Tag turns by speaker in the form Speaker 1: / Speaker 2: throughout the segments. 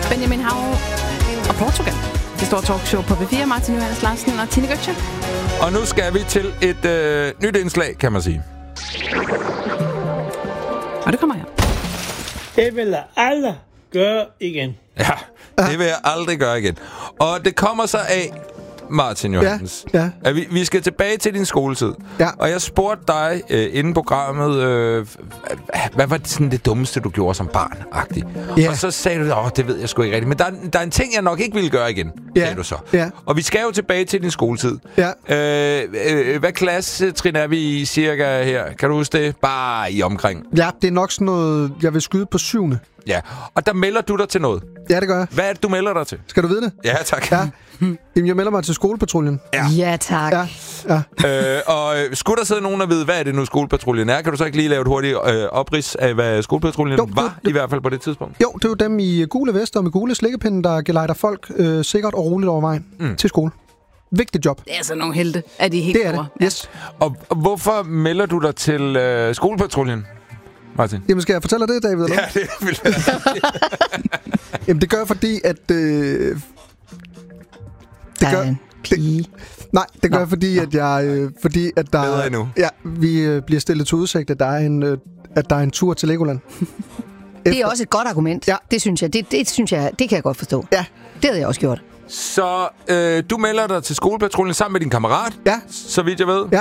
Speaker 1: Benjamin Hav og Portugal. Det står talkshow på B4. Martin Johannes Larsen og Tine Götze.
Speaker 2: Og nu skal vi til et nyt indslag, kan man sige.
Speaker 1: Og det kommer her.
Speaker 3: Det vil jeg aldrig gøre igen.
Speaker 2: Ja, det vil jeg aldrig gøre igen. Og det kommer så af, Martin Johannes, at vi skal tilbage til din skoletid.
Speaker 4: Ja.
Speaker 2: Og jeg spurgte dig inden programmet, hvad var sådan det dummeste, du gjorde som barn-agtigt?
Speaker 4: Ja.
Speaker 2: Og så sagde du, det ved jeg sgu ikke rigtigt. Men der er en ting, jeg nok ikke ville gøre igen, sagde du så.
Speaker 4: Ja.
Speaker 2: Og vi skal jo tilbage til din skoletid.
Speaker 4: Ja.
Speaker 2: Hvad klassetrin er vi i cirka her? Kan du huske det? Bare i omkring.
Speaker 4: Ja, det er nok sådan noget, jeg vil skyde på 7.
Speaker 2: Ja, og der melder du dig til noget.
Speaker 4: Ja, det gør jeg.
Speaker 2: Hvad er det, du melder dig til?
Speaker 4: Skal du vide det?
Speaker 2: Ja, tak.
Speaker 4: Ja. Jamen, jeg melder mig til skolepatruljen.
Speaker 1: Ja, tak.
Speaker 4: Ja.
Speaker 2: Og skulle der sidde nogen og vide, hvad er det nu skolepatruljen er? Kan du så ikke lige lave et hurtigt oprids af, hvad skolepatruljen var, i hvert fald på det tidspunkt?
Speaker 4: Jo, det er jo dem i gule vester og med gule slikkepinde, der gelejder folk sikkert og roligt over vejen til skole. Vigtigt job.
Speaker 1: Det er altså nogle helte af de helt
Speaker 4: Det er det, yes.
Speaker 2: Og hvorfor melder du dig til skolepatruljen, Martin?
Speaker 4: Jamen, skal jeg fortælle dig det, David? Eller?
Speaker 2: Ja, det vil jeg.
Speaker 4: Jamen, det gør jeg, fordi at... det gør
Speaker 1: en pige.
Speaker 4: Nej, det gør jeg, fordi at jeg... fordi at der...
Speaker 2: Bedre endnu.
Speaker 4: Ja, vi bliver stillet til udsigt, at der er en tur til Legoland.
Speaker 5: Det er også et godt argument.
Speaker 4: Ja.
Speaker 5: Det synes jeg. Det synes jeg, det kan jeg godt forstå.
Speaker 4: Ja.
Speaker 5: Det havde jeg også gjort.
Speaker 2: Så du melder dig til skolepatruljen sammen med din kammerat, så vidt jeg ved.
Speaker 4: Ja.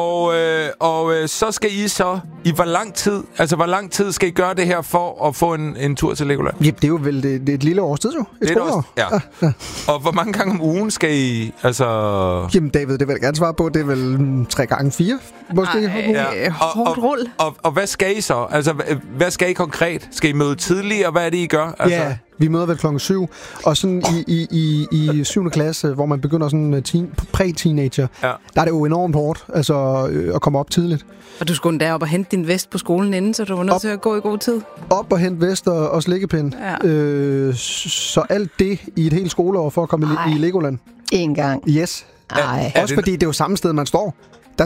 Speaker 2: Og så skal I så... I hvor lang tid skal I gøre det her for at få en tur til Legoland?
Speaker 4: Ja, det er jo vel det er et lille års tid, jo. Et skoleår.
Speaker 2: Ja. Og hvor mange gange om ugen skal I... Altså...
Speaker 4: Jamen, David, det vil jeg gerne svare på. Det er vel 3 gange 4, måske.
Speaker 1: Hårdt rull.
Speaker 2: Og hvad skal I så? Altså, hvad skal I konkret? Skal I møde tidligere? Hvad er det, I gør? Altså...
Speaker 4: Ja, vi møder vel klokken 7. Og sådan i 7. klasse, hvor man begynder sådan præ-teenager, der er det jo enormt hårdt at komme op tidligt.
Speaker 1: Og du skulle endda op og hente din vest på skolen inden, så du var nødt til at gå i god tid.
Speaker 4: Op og hente vest og slikkepind.
Speaker 1: Ja.
Speaker 4: Så alt det i et helt skoleår for at komme i Legoland.
Speaker 5: En gang.
Speaker 4: Yes. Også fordi det er jo samme sted, man står.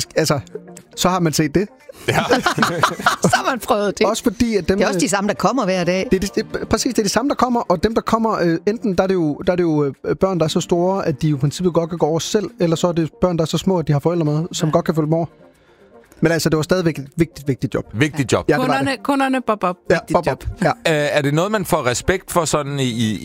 Speaker 4: Så har man set det.
Speaker 2: Ja.
Speaker 5: Så har man prøvet det.
Speaker 4: Også fordi, at dem,
Speaker 5: det er også de samme, der kommer hver dag.
Speaker 4: Præcis, det er de samme, der kommer. Og dem, der kommer, enten der er det jo børn, der er så store, at de jo i princippet godt kan gå over selv. Eller så er det børn, der er så små, at de har forældre med, som godt kan følge med over. Men altså, det var stadigvæk et vigtigt job.
Speaker 2: Vigtigt job.
Speaker 4: Ja,
Speaker 1: kunderne bob.
Speaker 4: Ja, bob. Ja.
Speaker 2: Er det noget, man får respekt for sådan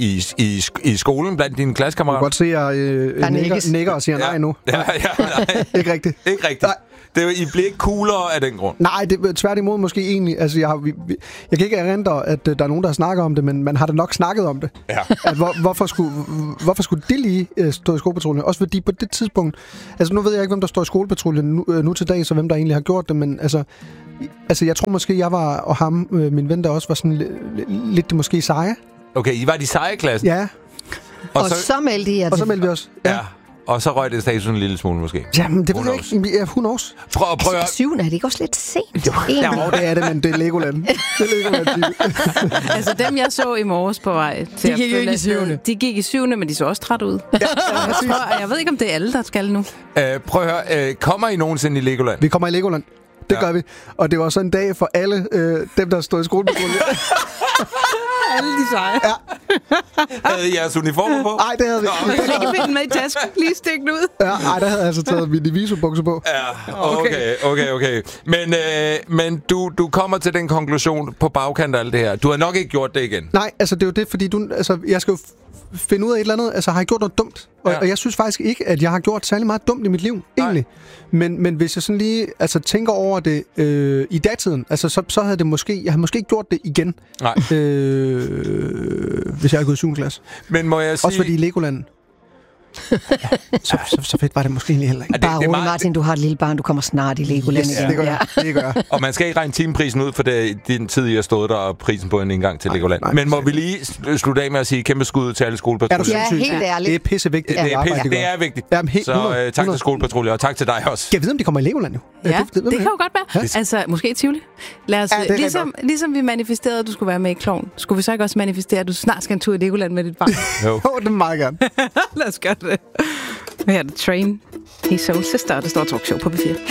Speaker 2: i skolen blandt dine klassekammerater?
Speaker 4: Du kan godt se, at jeg nikker og siger nej nu.
Speaker 2: Nej.
Speaker 4: Ikke rigtigt.
Speaker 2: Ikke rigtigt. Nej. I bliver ikke coolere af den grund?
Speaker 4: Nej, det er tværtimod måske egentlig. Altså, jeg kan ikke erindre, at der er nogen, der har snakket om det, men man har da nok snakket om det.
Speaker 2: Ja.
Speaker 4: At hvorfor skulle det lige stå i skolepatruljen? Også fordi på det tidspunkt... Altså, nu ved jeg ikke, hvem der står i skolepatruljen nu til dag, så hvem der egentlig har gjort det, men altså jeg tror måske, jeg var, og ham, min ven der også, var sådan lidt det måske seje.
Speaker 2: Okay, I var de seje klassen?
Speaker 4: Ja.
Speaker 5: Og så meldte I
Speaker 4: Og så meldte vi også.
Speaker 2: Ja. Og så røg det status en lille smule, måske.
Speaker 4: Jamen, det ved jeg ikke. Ja, who knows?
Speaker 2: Prøv at...
Speaker 5: 7. er det ikke også lidt sent?
Speaker 4: Ja, det er det, men det er Legoland. Det er Legoland.
Speaker 1: Altså, dem jeg så i morges på vej til
Speaker 5: de gik ikke i 7.
Speaker 1: De gik i 7, men de så også træt ud. Jeg ved ikke, om det er alle, der skal nu.
Speaker 2: Prøv at høre, kommer I nogensinde i Legoland?
Speaker 4: Vi kommer i Legoland. Det gør vi. Og det var så en dag for alle dem, der stod i skolepatruljen.
Speaker 1: Alle de seje.
Speaker 4: Ja.
Speaker 2: Havde I jeres uniformer på?
Speaker 4: Nej, det havde vi ikke.
Speaker 1: Slikkepinde med i tasken. Lige stik den ud.
Speaker 4: Ja, nej, der havde jeg altså taget mine visubukser på.
Speaker 2: Ja, okay. Men du kommer til den konklusion på bagkant af alt det her. Du har nok ikke gjort det igen.
Speaker 4: Nej, altså det er jo det, fordi jeg skal jo finde ud af et eller andet. Altså har jeg gjort noget dumt? Og jeg synes faktisk ikke, at jeg har gjort særlig meget dumt i mit liv, egentlig. Men hvis jeg sådan lige tænker over det i datiden, altså så havde jeg havde måske ikke gjort det igen.
Speaker 2: Nej.
Speaker 4: Hvis jeg havde gået i 7. klasse.
Speaker 2: Men må jeg sige...
Speaker 4: Også fordi Legoland... så fedt var det måske egentlig heller ikke.
Speaker 5: Bare rolig, Martin, du har et lille barn, du kommer snart i Legoland igen.
Speaker 4: Det gør jeg.
Speaker 2: Og man skal ikke regne timeprisen ud for den tid, I har stået der, og prisen på en indgang til Legoland. Men må vi lige slutte af med at sige kæmpe skud til alle skolepatruljer?
Speaker 5: Ja, helt ærligt.
Speaker 4: Det er pissevigtigt.
Speaker 2: Det er vigtigt. Så tak til skolepatruljer, og tak til dig også.
Speaker 4: Jeg ved, om de kommer i Legoland jo.
Speaker 1: Ja, det kan jo godt være. Altså, måske i Tivoli. Lad os, ligesom vi manifesterede, at du skulle være med i Klovn, skulle vi så ikke også manifestere, at du snart skal en tur i Legoland med dit barn?
Speaker 4: Jo, det er meget gerne.
Speaker 1: Lad os gøre det. Her er det Train. Hey Soul Sister, og det står talkshow på B4.